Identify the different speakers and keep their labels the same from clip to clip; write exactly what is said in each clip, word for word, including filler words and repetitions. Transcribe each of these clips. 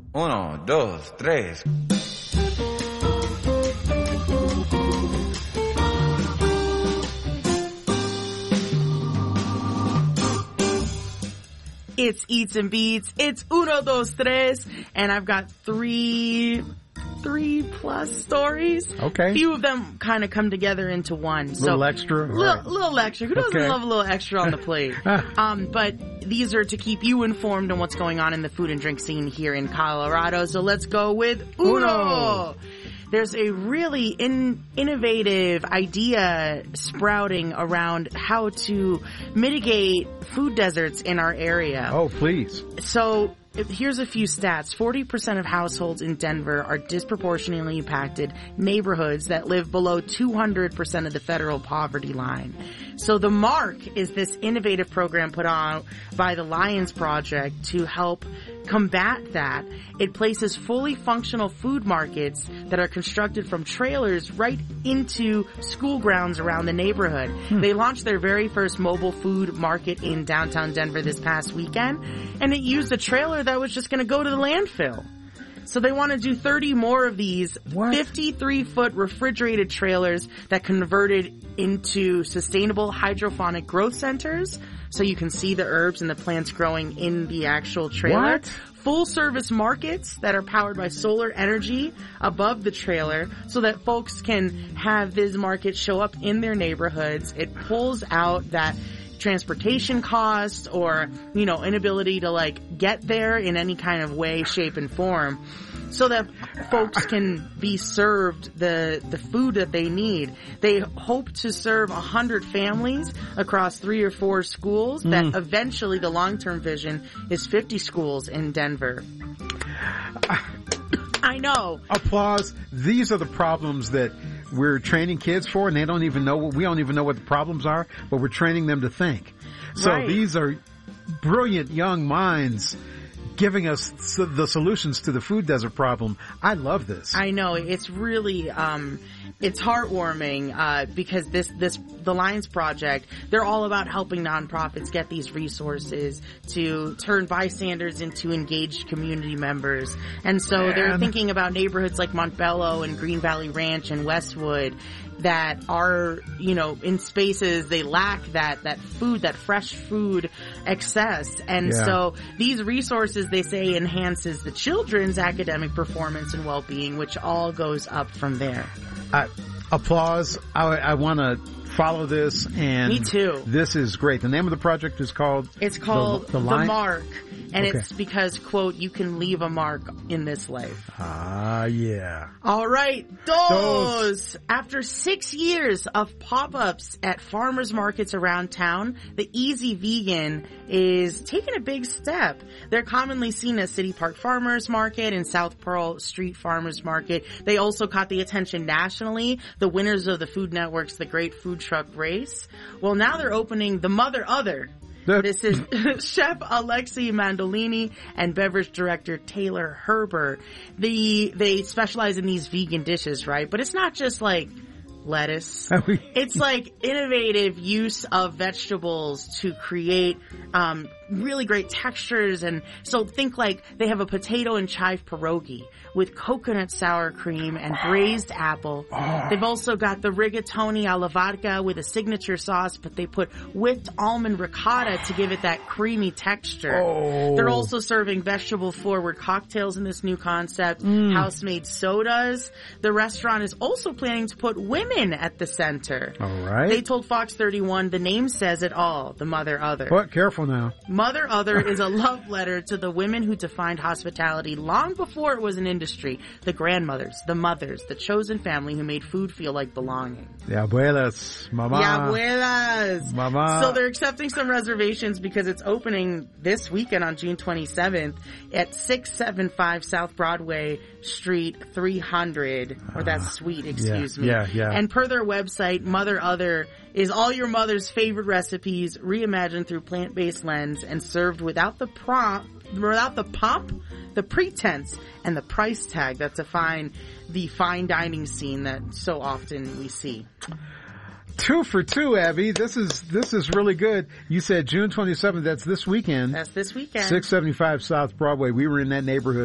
Speaker 1: Uno, dos, tres.
Speaker 2: It's Eats and Beats. It's Uno, Dos, Tres. And I've got three, three plus stories.
Speaker 3: Okay.
Speaker 2: A few of them kind of come together into one. So
Speaker 3: little extra?
Speaker 2: Little,
Speaker 3: right.
Speaker 2: little extra. Who doesn't
Speaker 3: okay.
Speaker 2: love a little extra on the plate? um, but these are to keep you informed on what's going on in the food and drink scene here in Colorado. So let's go with Uno. Uno. There's a really in, innovative idea sprouting around how to mitigate food deserts in our area.
Speaker 3: Oh, please.
Speaker 2: So here's a few stats. forty percent of households in Denver are disproportionately impacted neighborhoods that live below two hundred percent of the federal poverty line. So the MARC is this innovative program put on by the Lions Project to help combat that. It places fully functional food markets that are constructed from trailers right into school grounds around the neighborhood. Hmm. They launched their very first mobile food market in downtown Denver this past weekend, and it used a trailer that was just going to go to the landfill. So they want to do thirty more of these fifty-three foot refrigerated trailers that converted into sustainable hydroponic growth centers. So you can see the herbs and the plants growing in the actual trailer.
Speaker 3: What?
Speaker 2: Full service markets that are powered by solar energy above the trailer so that folks can have these markets show up in their neighborhoods. It pulls out that transportation cost or, you know, inability to like get there in any kind of way, shape, and form, so that folks can be served the the food that they need. They hope to serve a hundred families across three or four schools. Mm. That eventually the long-term vision is fifty schools in Denver. I know.
Speaker 3: Applause. These are the problems that we're training kids for, and they don't even know, we don't even know what the problems are, but we're training them to think. So
Speaker 2: right.
Speaker 3: These are brilliant young minds giving us the solutions to the food desert problem. I love this.
Speaker 2: I know. It's really, um, it's heartwarming, uh, because this, this, the Lions Project, they're all about helping nonprofits get these resources to turn bystanders into engaged community members. And so Man. They're thinking about neighborhoods like Montbello and Green Valley Ranch and Westwood that are, you know, in spaces they lack that, that food, that fresh food excess. And
Speaker 3: yeah.
Speaker 2: so these resources, they say, enhances the children's academic performance and well-being, which all goes up from there.
Speaker 3: Uh, applause. I, I want to follow this, and
Speaker 2: me too.
Speaker 3: This is great. The name of the project is called?
Speaker 2: It's called The, the, the Mark. And
Speaker 3: okay.
Speaker 2: It's because, quote, you can leave a mark in this life.
Speaker 3: Ah, yeah.
Speaker 2: All right. Those. After six years of pop-ups at farmers markets around town, the Easy Vegan is taking a big step. They're commonly seen as City Park Farmers Market and South Pearl Street Farmers Market. They also caught the attention nationally, the winners of the Food Network's The Great Food Truck Race. Well, now they're opening the Mother Other. This is Chef Alexi Mandolini and beverage director Taylor Herbert. The, they specialize in these vegan dishes, right? But it's not just like lettuce. It's like innovative use of vegetables to create um really great textures. And so think like they have a potato and chive pierogi with coconut sour cream and braised apple. Oh. They've also got the rigatoni alla vodka with a signature sauce, but they put whipped almond ricotta to give it that creamy texture.
Speaker 3: Oh.
Speaker 2: They're also serving vegetable forward cocktails in this new concept, mm. house-made sodas. The restaurant is also planning to put women at the center.
Speaker 3: All right.
Speaker 2: They told Fox thirty-one the name says it all, the Mother Other.
Speaker 3: What? Careful now.
Speaker 2: Mother Other is a love letter to the women who defined hospitality long before it was an industry. The grandmothers, the mothers, the chosen family who made food feel like belonging.
Speaker 3: The abuelas, mama.
Speaker 2: The abuelas.
Speaker 3: Mama.
Speaker 2: So they're accepting some reservations because it's opening this weekend on June twenty-seventh at six seventy-five South Broadway Street three hundred, or that's suite, excuse
Speaker 3: yeah,
Speaker 2: me.
Speaker 3: Yeah, yeah.
Speaker 2: And per their website, Mother Other is all your mother's favorite recipes reimagined through plant-based lens and served without the prop, without the pomp, the pretense, and the price tag that define the fine dining scene that so often we see.
Speaker 3: Two for two, Abby. This is this is really good. You said June twenty-seventh. That's this weekend.
Speaker 2: That's this weekend.
Speaker 3: six seventy-five South Broadway. We were in that neighborhood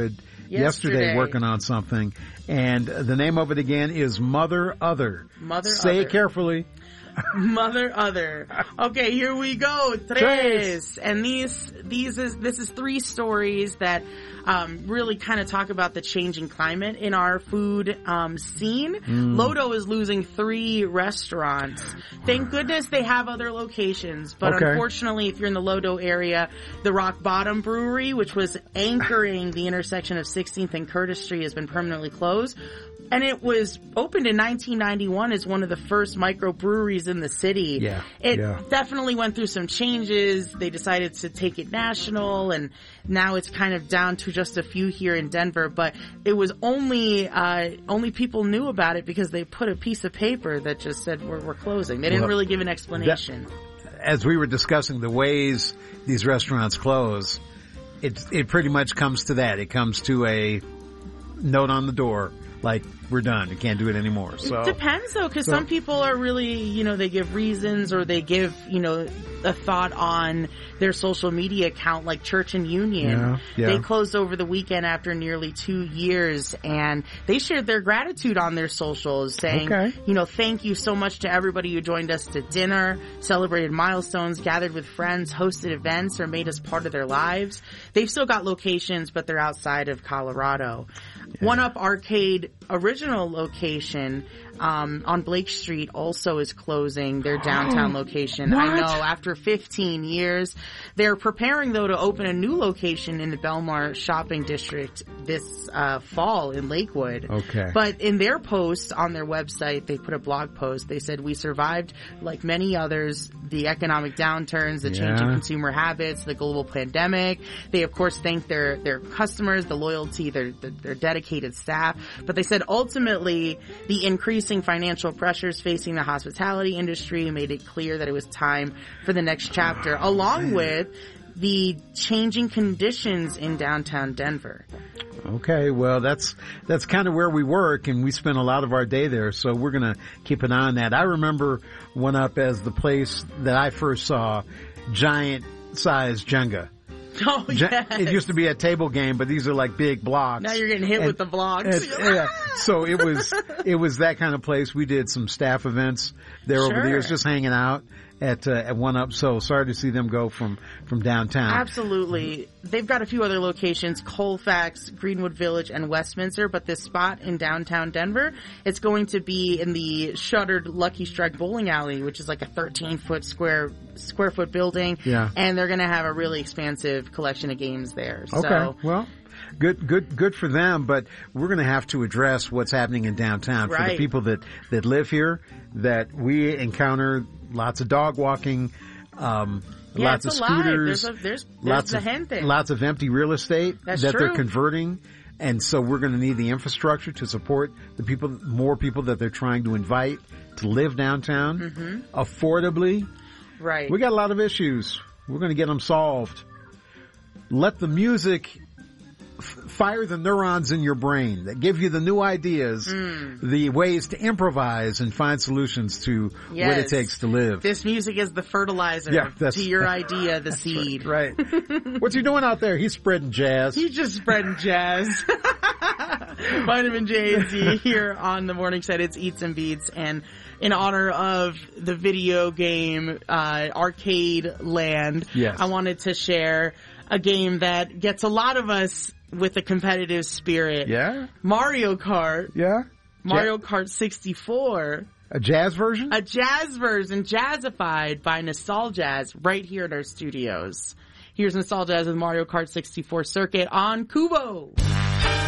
Speaker 3: yesterday, yesterday working on something. And the name of it again is Mother Other.
Speaker 2: Mother
Speaker 3: Say
Speaker 2: Other.
Speaker 3: it carefully.
Speaker 2: Mother Other. Okay, here we go. Tres. Tres. And these, these is, this is three stories that, um, really kind of talk about the changing climate in our food, um, scene. Mm. Lodo is losing three restaurants. Thank goodness they have other locations, but okay. unfortunately, if you're in the Lodo area, the Rock Bottom Brewery, which was anchoring the intersection of sixteenth and Curtis Street, has been permanently closed. And it was opened in nineteen ninety-one as one of the first microbreweries in the city.
Speaker 3: Yeah,
Speaker 2: it
Speaker 3: yeah.
Speaker 2: definitely went through some changes. They decided to take it national, and now it's kind of down to just a few here in Denver. But it was only uh only people knew about it because they put a piece of paper that just said we're, we're closing. They didn't well, really give an explanation.
Speaker 3: That, as we were discussing the ways these restaurants close, it it pretty much comes to that. It comes to a note on the door. Like, we're done. We can't do it anymore. So
Speaker 2: it depends, though, because so, some people are really, you know, they give reasons or they give, you know, a thought on their social media account, like Church and Union.
Speaker 3: Yeah, yeah.
Speaker 2: They closed over the weekend after nearly two years, and they shared their gratitude on their socials, saying,
Speaker 3: okay.
Speaker 2: you know, thank you so much to everybody who joined us to dinner, celebrated milestones, gathered with friends, hosted events, or made us part of their lives. They've still got locations, but they're outside of Colorado. Yeah. One Up Arcade original location um on Blake Street also is closing their downtown location.
Speaker 3: What?
Speaker 2: I know, after fifteen years. They're preparing, though, to open a new location in the Belmar shopping district this uh fall in Lakewood.
Speaker 3: Okay.
Speaker 2: But in their post on their website, they put a blog post. They said, we survived, like many others, the economic downturns, the
Speaker 3: yeah.
Speaker 2: change in consumer habits, the global pandemic. They, of course, thank their their customers, the loyalty, their their, their dedicated staff. But they said ultimately the increasing financial pressures facing the hospitality industry made it clear that it was time for the next chapter, along with the changing conditions in downtown Denver.
Speaker 3: Okay, well, that's that's kind of where we work, and we spend a lot of our day there, so we're going to keep an eye on that. I remember One Up as the place that I first saw giant-sized Jenga.
Speaker 2: Oh, yes.
Speaker 3: It used to be a table game, but these are like big blocks.
Speaker 2: Now you're getting hit
Speaker 3: and,
Speaker 2: with the blocks.
Speaker 3: And, yeah. So it was, it was that kind of place. We did some staff events there
Speaker 2: sure.
Speaker 3: over the years, just hanging out at, uh, at One Up. So sorry to see them go from, from downtown.
Speaker 2: Absolutely. They've got a few other locations, Colfax, Greenwood Village, and Westminster, but this spot in downtown Denver, it's going to be in the shuttered Lucky Strike Bowling Alley, which is like a thirteen foot square, square foot building.
Speaker 3: Yeah.
Speaker 2: And they're going to have a really expansive collection of games there.
Speaker 3: Okay.
Speaker 2: So,
Speaker 3: well, good, good, good for them, but we're going to have to address what's happening in downtown
Speaker 2: right.
Speaker 3: for the people that, that live here, that we encounter lots of dog walking, um,
Speaker 2: yeah,
Speaker 3: lots of
Speaker 2: it's
Speaker 3: scooters,
Speaker 2: there's, a, there's, there's
Speaker 3: lots
Speaker 2: the
Speaker 3: of
Speaker 2: gente.
Speaker 3: lots of empty real estate
Speaker 2: That's
Speaker 3: that
Speaker 2: true.
Speaker 3: they're converting, and so we're going to need the infrastructure to support the people, more people that they're trying to invite to live downtown
Speaker 2: mm-hmm.
Speaker 3: affordably.
Speaker 2: Right.
Speaker 3: We got a lot of issues. We're going to get them solved. Let the music f- fire the neurons in your brain that give you the new ideas,
Speaker 2: mm.
Speaker 3: the ways to improvise and find solutions to
Speaker 2: yes.
Speaker 3: what it takes to live.
Speaker 2: This music is the fertilizer
Speaker 3: yeah,
Speaker 2: to your idea, the seed.
Speaker 3: Right. right. What's he doing out there? He's spreading jazz.
Speaker 2: He's just spreading jazz. Vitamin J and Z here on the morning set. It's Eats and Beats, and in honor of the video game uh Arcade Land,
Speaker 3: yes.
Speaker 2: I wanted to share a game that gets a lot of us with a competitive spirit.
Speaker 3: Yeah?
Speaker 2: Mario Kart.
Speaker 3: Yeah?
Speaker 2: Mario ja- Kart sixty-four.
Speaker 3: A jazz version?
Speaker 2: A jazz version, jazzified by Nostaljazz right here at our studios. Here's Nostaljazz with Mario Kart sixty-four Circuit on Kubo.